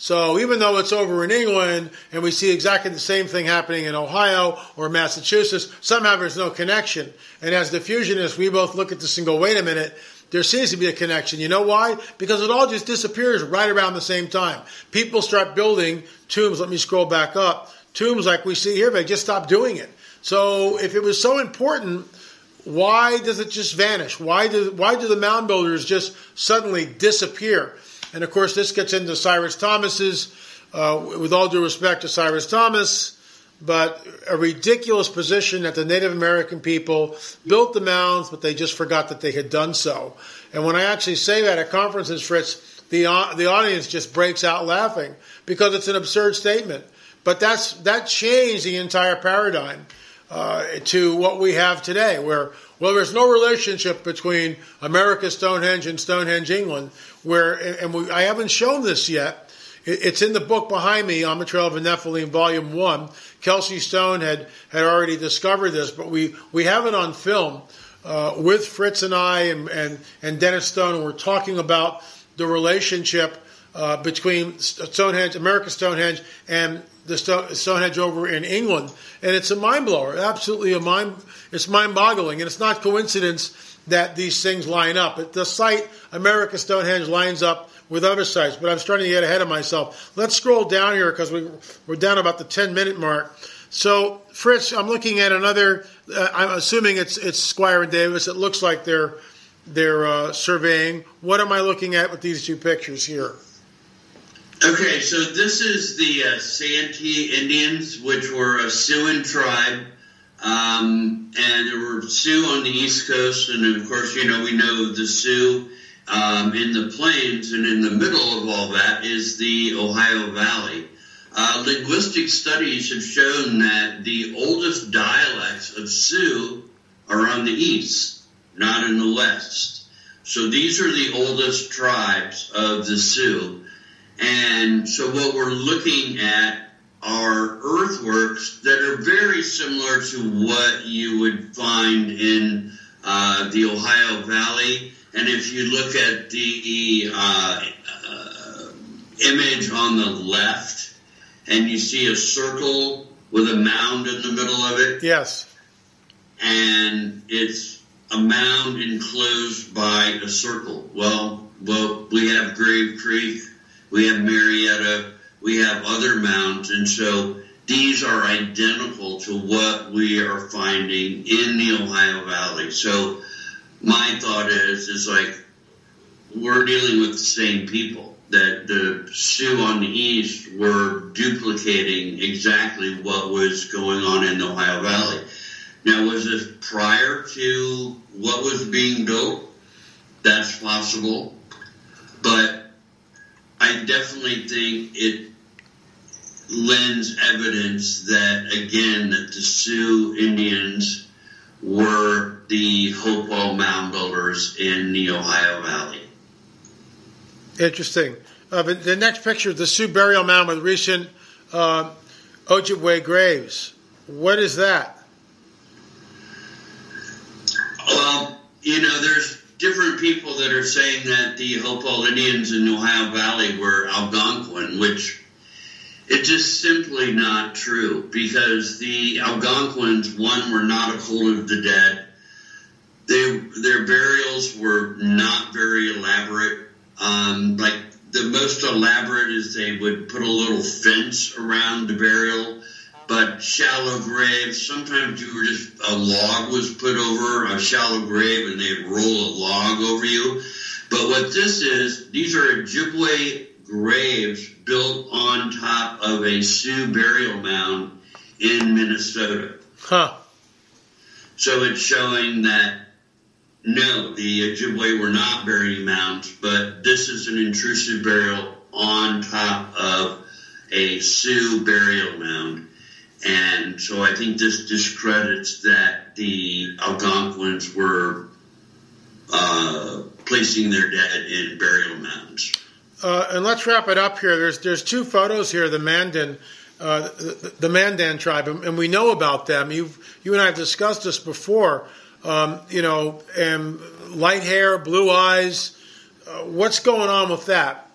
So even though it's over in England and we see exactly the same thing happening in Ohio or Massachusetts, somehow there's no connection. And as diffusionists, we both look at this and go, wait a minute, there seems to be a connection. You know why? Because it all just disappears right around the same time. People start building tombs. Let me scroll back up. Tombs like we see here, they just stop doing it. So if it was so important, why does it just vanish? Why do the mound builders just suddenly disappear? And of course, this gets into Cyrus Thomas's, with all due respect to Cyrus Thomas, but a ridiculous position that the Native American people built the mounds, but they just forgot that they had done so. And when I actually say that at conferences, Fritz, the audience just breaks out laughing because it's an absurd statement. But that changed the entire paradigm to what we have today, where, well, there's no relationship between America's Stonehenge and Stonehenge, England, I haven't shown this yet. It's in the book behind me, On the Trail of the Nephilim, Volume 1. Kelsey Stone had already discovered this, but we have it on film with Fritz and I and Dennis Stone, and we're talking about the relationship between Stonehenge, America's Stonehenge, and the Stonehenge over in England. And it's a mind blower, absolutely it's mind boggling. And it's not coincidence that these things line up. The site, America's Stonehenge, lines up with other sites, but I'm starting to get ahead of myself. Let's scroll down here because we're down about the 10-minute mark. So, Fritz, I'm looking at another, I'm assuming it's Squire and Davis. It looks like they're surveying. What am I looking at with these two pictures here? Okay, so this is the Santee Indians, which were a Siouan tribe, and there were Sioux on the East Coast, and of course, we know the Sioux in the plains, and in the middle of all that is the Ohio Valley. Linguistic studies have shown that the oldest dialects of Sioux are on the east, not in the west. So these are the oldest tribes of the Sioux. And so what we're looking at are earthworks that are very similar to what you would find in the Ohio Valley. And if you look at the image on the left, and you see a circle with a mound in the middle of it. Yes. And it's a mound enclosed by a circle. Well, we have Grave Creek, we have Marietta, we have other mounds, and so these are identical to what we are finding in the Ohio Valley. So my thought is like we're dealing with the same people, that the Sioux on the east were duplicating exactly what was going on in the Ohio Valley. Now, was this prior to what was being built? That's possible. But I definitely think it lends evidence that, again, that the Sioux Indians were the Hopewell mound builders in the Ohio Valley. Interesting. The next picture is the Sioux burial mound with recent Ojibwe graves. What is that? Well, there's different people that are saying that the Hopewell Indians in the Ohio Valley were Algonquin, which it's just simply not true, because the Algonquins, one, were not a cult of the dead. Their burials were not very elaborate. Like the most elaborate is they would put a little fence around the burial, but shallow graves, sometimes a log was put over a shallow grave and they'd roll a log over you. But what this is, these are Ojibwe graves built on top of a Sioux burial mound in Minnesota. Huh. So it's showing that no, the Ojibwe were not burying mounds, but this is an intrusive burial on top of a Sioux burial mound. And so I think this discredits that the Algonquins were placing their dead in burial mounds. And let's wrap it up here. There's two photos here, the Mandan tribe, and we know about them. You and I have discussed this before. And light hair, blue eyes. What's going on with that?